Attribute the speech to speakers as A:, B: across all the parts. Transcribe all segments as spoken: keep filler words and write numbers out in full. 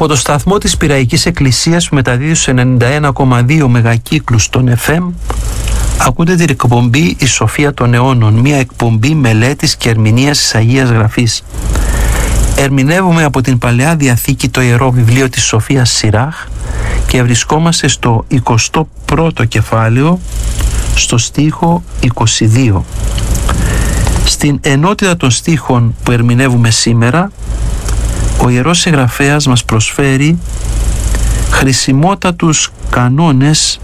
A: Από το σταθμό της Πειραϊκής Εκκλησίας που μεταδίδει στους ενενήντα ένα κόμμα δύο μεγακύκλους των εφ εμ, ακούτε την εκπομπή «Η Σοφία των Αιώνων», μια εκπομπή μελέτης και ερμηνείας της Αγίας Γραφής. Ερμηνεύουμε από την Παλαιά Διαθήκη το Ιερό Βιβλίο της Σοφίας Σιράχ και βρισκόμαστε στο εικοστό πρώτο κεφάλαιο, στο στίχο είκοσι δύο. Στην ενότητα των στίχων που ερμηνεύουμε σήμερα, ο Ιερός Συγγραφέας μας προσφέρει χρησιμότατους κανόνες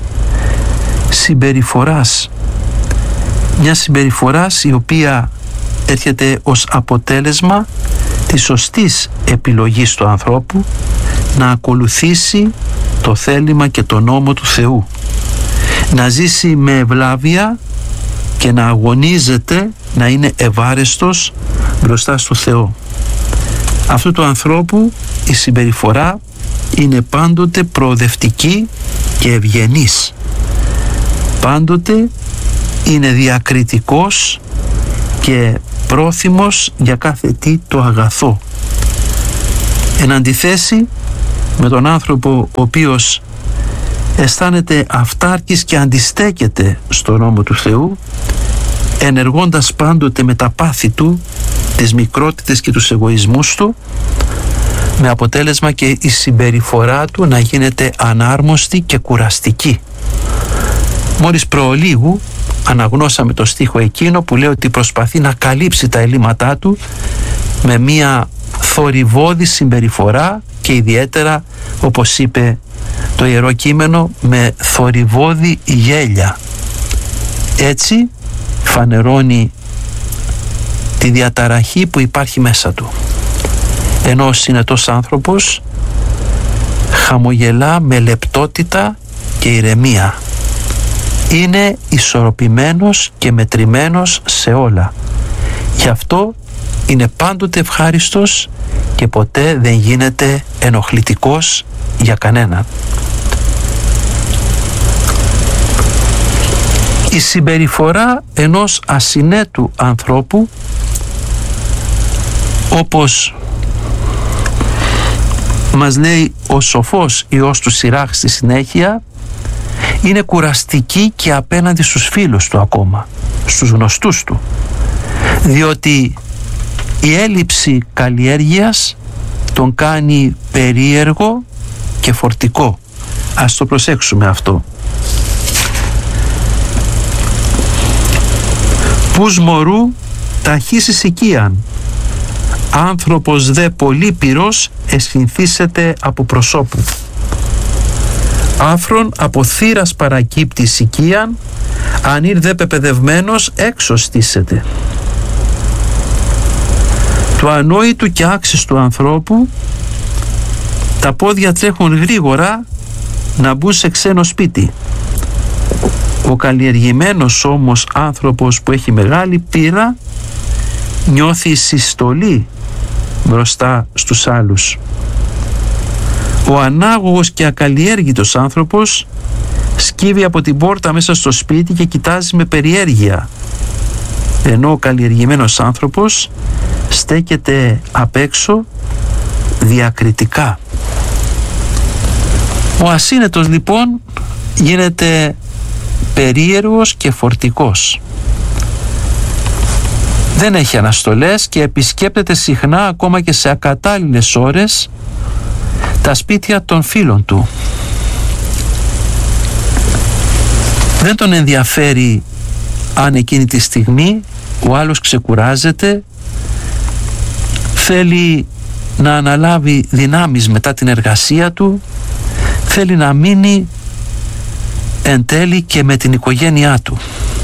A: συμπεριφοράς. Μια συμπεριφοράς η οποία έρχεται ως αποτέλεσμα της σωστής επιλογής του ανθρώπου να ακολουθήσει το θέλημα και το νόμο του Θεού, να ζήσει με ευλάβεια και να αγωνίζεται να είναι ευάρεστος μπροστά στο Θεό. Αυτού του ανθρώπου η συμπεριφορά είναι πάντοτε προοδευτική και ευγενής. Πάντοτε είναι διακριτικός και πρόθυμος για κάθε τι το αγαθό. Εν αντιθέσει με τον άνθρωπο ο οποίος αισθάνεται αυτάρκης και αντιστέκεται στο νόμο του Θεού, ενεργώντας πάντοτε με τα πάθη του, τις μικρότητες και τους εγωισμούς του, με αποτέλεσμα και η συμπεριφορά του να γίνεται ανάρμοστη και κουραστική. Μόλις προολίγου αναγνώσαμε το στίχο εκείνο που λέει ότι προσπαθεί να καλύψει τα ελλείμματά του με μία θορυβώδη συμπεριφορά και ιδιαίτερα, όπως είπε το Ιερό Κείμενο, με θορυβώδη γέλια. Έτσι φανερώνει τη διαταραχή που υπάρχει μέσα του. Ενώ ο συνετός άνθρωπος χαμογελά με λεπτότητα και ηρεμία. Είναι ισορροπημένος και μετρημένος σε όλα. Γι' αυτό είναι πάντοτε ευχάριστος και ποτέ δεν γίνεται ενοχλητικός για κανέναν. Η συμπεριφορά ενός ασυνέτου ανθρώπου, όπως μας λέει ο σοφός Υιός του Σιράχ στη συνέχεια, είναι κουραστική και απέναντι στους φίλους του ακόμα, στους γνωστούς του, διότι η έλλειψη καλλιέργειας τον κάνει περίεργο και φορτικό. Ας το προσέξουμε αυτό. Πους μωρού ταχύσεις οικίαν, άνθρωπος δε πολύ πυρός εσυνθήσεται από προσώπου. Άφρον από θύρας παρακύπτης οικίαν, αν ήρθε πεπαιδευμένος έξω στήσεται. Του ανόητου και άξιστου ανθρώπου τα πόδια τρέχουν γρήγορα να μπουν σε ξένο σπίτι. Ο καλλιεργημένος όμως άνθρωπος που έχει μεγάλη πείρα νιώθει συστολή μπροστά στους άλλους. Ο ανάγωγος και ακαλλιέργητος άνθρωπος σκύβει από την πόρτα μέσα στο σπίτι και κοιτάζει με περιέργεια, ενώ ο καλλιεργημένος άνθρωπος στέκεται απ' έξω διακριτικά. Ο ασύνετος λοιπόν γίνεται περίεργος και φορτικός. Δεν έχει αναστολές και επισκέπτεται συχνά, ακόμα και σε ακατάλληλες ώρες, τα σπίτια των φίλων του. Δεν τον ενδιαφέρει αν εκείνη τη στιγμή ο άλλος ξεκουράζεται, θέλει να αναλάβει δυνάμεις μετά την εργασία του, θέλει να μείνει εν τέλει και με την οικογένειά του.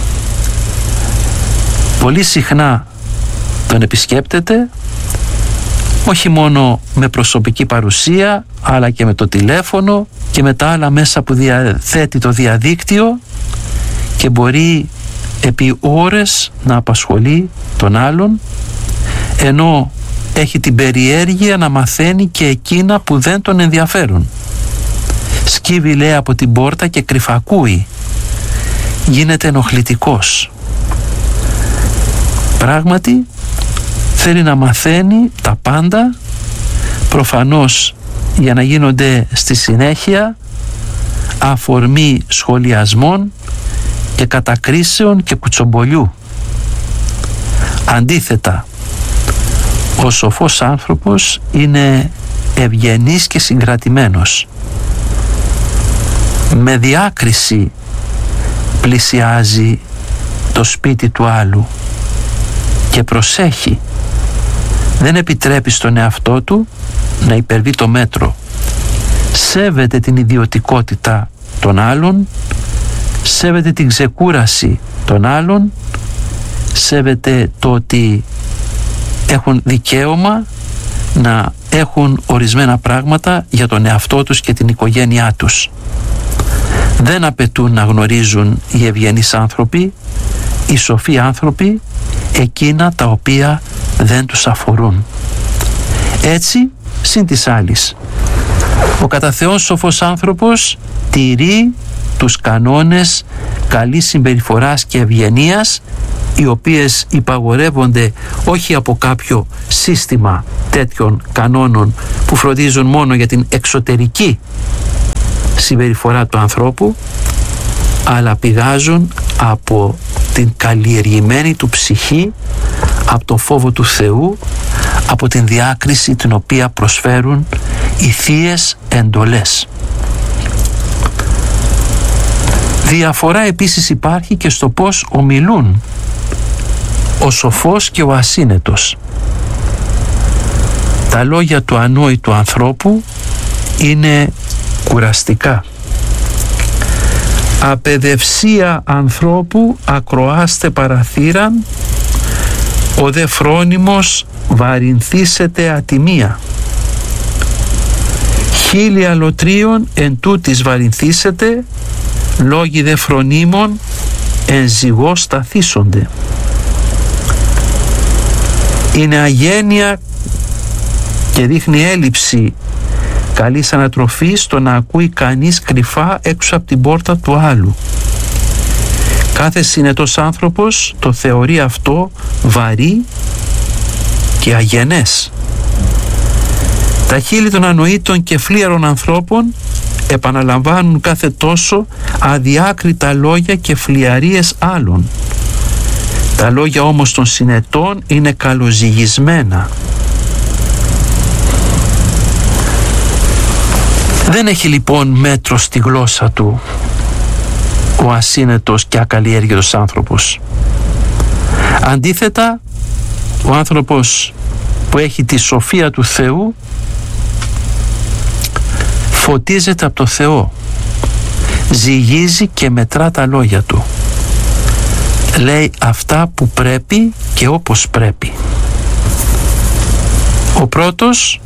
A: Πολύ συχνά τον επισκέπτεται, όχι μόνο με προσωπική παρουσία, αλλά και με το τηλέφωνο και με τα άλλα μέσα που διαθέτει το διαδίκτυο, και μπορεί επί ώρες να απασχολεί τον άλλον, ενώ έχει την περιέργεια να μαθαίνει και εκείνα που δεν τον ενδιαφέρουν. Σκύβει, λέει, από την πόρτα και κρυφακούει. Γίνεται ενοχλητικός. Πράγματι θέλει να μαθαίνει τα πάντα, προφανώς για να γίνονται στη συνέχεια αφορμή σχολιασμών και κατακρίσεων και κουτσομπολιού. Αντίθετα, ο σοφός άνθρωπος είναι ευγενής και συγκρατημένος. Με διάκριση πλησιάζει το σπίτι του άλλου και προσέχει. Δεν επιτρέπει στον εαυτό του να υπερβεί το μέτρο. Σέβεται την ιδιωτικότητα των άλλων, σέβεται την ξεκούραση των άλλων, σέβεται το ότι έχουν δικαίωμα να έχουν ορισμένα πράγματα για τον εαυτό τους και την οικογένειά τους. Δεν απαιτούν να γνωρίζουν οι ευγενείς άνθρωποι, οι σοφοί άνθρωποι, εκείνα τα οποία δεν τους αφορούν. Έτσι, συν της άλλης, ο κατά Θεόν σοφός άνθρωπος τηρεί τους κανόνες καλής συμπεριφοράς και ευγενίας, οι οποίες υπαγορεύονται όχι από κάποιο σύστημα τέτοιων κανόνων που φροντίζουν μόνο για την εξωτερική συμπεριφορά του ανθρώπου, αλλά πηγάζουν από την καλλιεργημένη του ψυχή, από το φόβο του Θεού, από την διάκριση την οποία προσφέρουν οι θείες εντολές. Διαφορά επίσης υπάρχει και στο πώς ομιλούν ο σοφός και ο ασύνετος. Τα λόγια του ανόητου ανθρώπου είναι κουραστικά. Απαιδευσία ανθρώπου ακροάστε παραθύραν, ο δε φρόνιμος βαρυνθήσεται ατιμία. Χίλια αλωτρίων εν τούτης βαρυνθήσεται, λόγοι δε φρονίμων εν ζυγό σταθήσονται. Είναι αγένεια και δείχνει έλλειψη καλής ανατροφής το να ακούει κανείς κρυφά έξω από την πόρτα του άλλου. Κάθε συνετός άνθρωπος το θεωρεί αυτό βαρύ και αγενές. Τα χείλη των ανοήτων και φλίαρων ανθρώπων επαναλαμβάνουν κάθε τόσο αδιάκριτα λόγια και φλιαρίες άλλων. Τα λόγια όμως των συνετών είναι καλοζυγισμένα. Δεν έχει λοιπόν μέτρο στη γλώσσα του ο ασύνετος και ακαλλιέργητος άνθρωπος. Αντίθετα, ο άνθρωπος που έχει τη σοφία του Θεού φωτίζεται από το Θεό, ζυγίζει και μετρά τα λόγια του, λέει αυτά που πρέπει και όπως πρέπει. Ο πρώτος,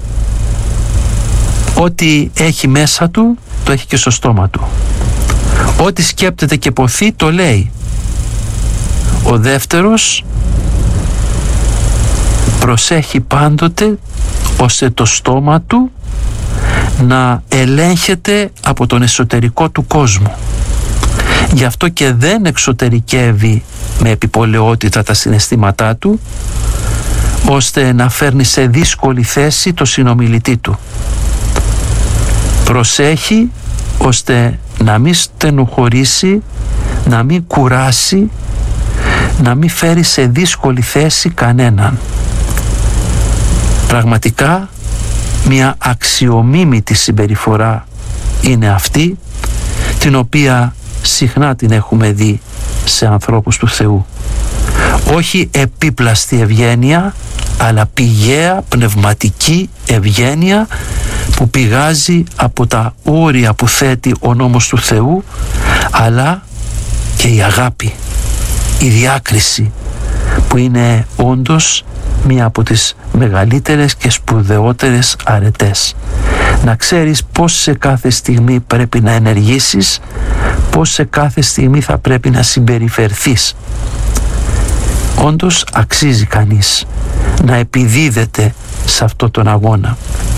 A: ό,τι έχει μέσα του το έχει και στο στόμα του, ό,τι σκέπτεται και ποθεί το λέει. Ο δεύτερος προσέχει πάντοτε ώστε το στόμα του να ελέγχεται από τον εσωτερικό του κόσμο. Γι' αυτό και δεν εξωτερικεύει με επιπολαιότητα τα συναισθήματά του, ώστε να φέρνει σε δύσκολη θέση το συνομιλητή του. Προσέχει ώστε να μην στενοχωρήσει, να μην κουράσει, να μην φέρει σε δύσκολη θέση κανέναν. Πραγματικά μια αξιομίμητη συμπεριφορά είναι αυτή, την οποία συχνά την έχουμε δει σε ανθρώπους του Θεού. Όχι επίπλαστη ευγένεια, αλλά πηγαία πνευματική ευγένεια που πηγάζει από τα όρια που θέτει ο νόμος του Θεού, αλλά και η αγάπη, η διάκριση, που είναι όντως μία από τις μεγαλύτερες και σπουδαιότερες αρετές. Να ξέρεις πώς σε κάθε στιγμή πρέπει να ενεργήσεις, πώς σε κάθε στιγμή θα πρέπει να συμπεριφερθείς. Όντως αξίζει κανείς να επιδίδεται σε αυτό τον αγώνα.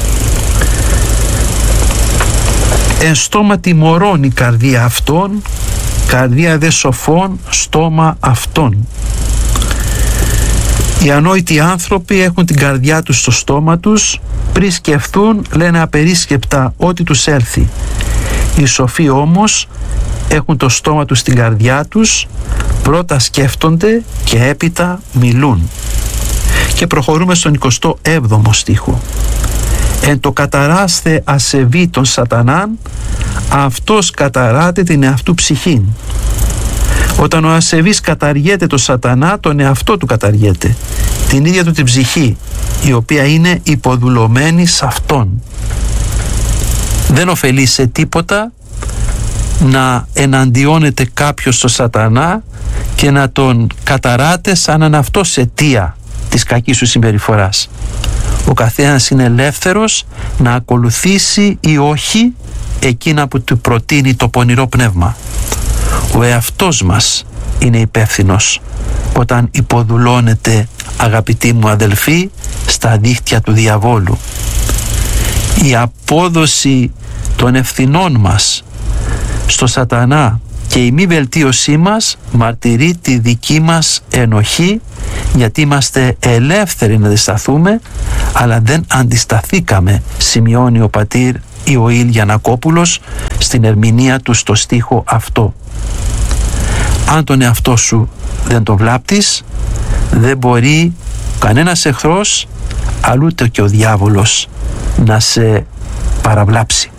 A: Εν στόμα τιμωρών η καρδία αυτών, καρδία δε σοφών στόμα αυτών. Οι ανόητοι άνθρωποι έχουν την καρδιά τους στο στόμα τους, πριν σκεφτούν λένε απερίσκεπτα ό,τι τους έλθει. Οι σοφοί όμως έχουν το στόμα τους στην καρδιά τους, πρώτα σκέφτονται και έπειτα μιλούν. Και προχωρούμε στον εικοστό έβδομο στίχο. «Εν το καταράσθε ασεβή των σατανάν, αυτός καταράται την εαυτού ψυχήν». Όταν ο ασεβής καταργέται το σατανά, τον εαυτό του καταργέται, την ίδια του την ψυχή, η οποία είναι υποδουλωμένη σε αυτόν. Δεν ωφελεί σε τίποτα να εναντιώνεται κάποιος στο σατανά και να τον καταράτε σαν αν αυτός αιτία της κακής σου συμπεριφοράς. Ο καθένας είναι ελεύθερος να ακολουθήσει ή όχι εκείνα που του προτείνει το πονηρό πνεύμα. Ο εαυτός μας είναι υπεύθυνος όταν υποδουλώνεται, αγαπητοί μου αδελφοί, στα δίχτυα του διαβόλου. Η απόδοση των ευθυνών μας στο σατανά και η μη βελτίωσή μας μαρτυρεί τη δική μας ενοχή, γιατί είμαστε ελεύθεροι να αντισταθούμε, αλλά δεν αντισταθήκαμε, σημειώνει ο πατήρ Ιωήλ Γιαννακόπουλος στην ερμηνεία του στο στίχο αυτό. Αν τον εαυτό σου δεν τον βλάπτεις, δεν μπορεί κανένας εχθρός, αλλά ούτε και ο διάβολος να σε παραβλάψει.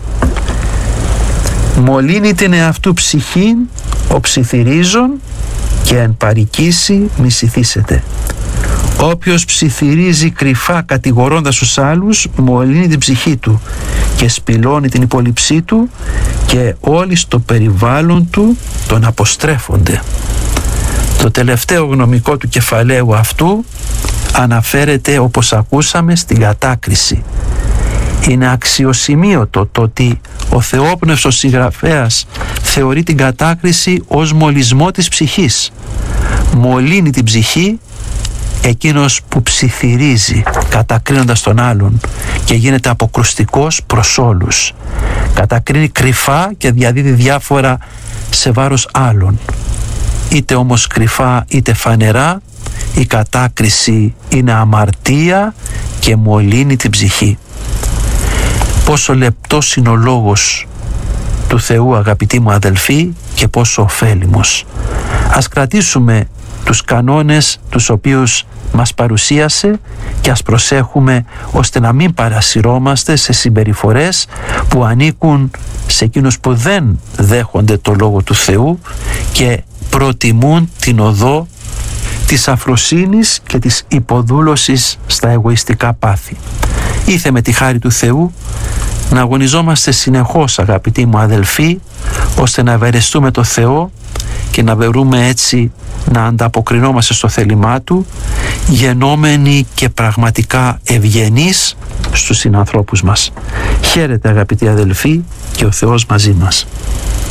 A: Μολύνει την εαυτού ψυχήν ο ψιθυρίζων και εν παρικήσει μισηθήσετε. Όποιος ψιθυρίζει κρυφά κατηγορώντας τους άλλους, μολύνει την ψυχή του και σπηλώνει την υπόλοιψή του, και όλοι στο περιβάλλον του τον αποστρέφονται. Το τελευταίο γνωμικό του κεφαλαίου αυτού αναφέρεται, όπως ακούσαμε, στην κατάκριση. Είναι αξιοσημείωτο το ότι ο θεόπνευστος συγγραφέας θεωρεί την κατάκριση ως μολυσμό της ψυχής. Μολύνει την ψυχή εκείνος που ψιθυρίζει κατακρίνοντας τον άλλον και γίνεται αποκρουστικός προς όλους. Κατακρίνει κρυφά και διαδίδει διάφορα σε βάρος άλλων. Είτε όμως κρυφά είτε φανερά, η κατάκριση είναι αμαρτία και μολύνει την ψυχή. Πόσο λεπτός είναι ο λόγος του Θεού, αγαπητοί μου αδελφοί, και πόσο ωφέλιμος. Ας κρατήσουμε τους κανόνες τους οποίους μας παρουσίασε και ας προσέχουμε ώστε να μην παρασυρώμαστε σε συμπεριφορές που ανήκουν σε εκείνους που δεν δέχονται το Λόγο του Θεού και προτιμούν την οδό της αφροσύνης και της υποδούλωσης στα εγωιστικά πάθη. Ήθε με τη χάρη του Θεού να αγωνιζόμαστε συνεχώς, αγαπητοί μου αδελφοί, ώστε να ευαρεστούμε το Θεό και να βρούμε έτσι να ανταποκρινόμαστε στο θέλημά Του, γενόμενοι και πραγματικά ευγενείς στους συνανθρώπους μας. Χαίρετε, αγαπητοί αδελφοί, και ο Θεός μαζί μας.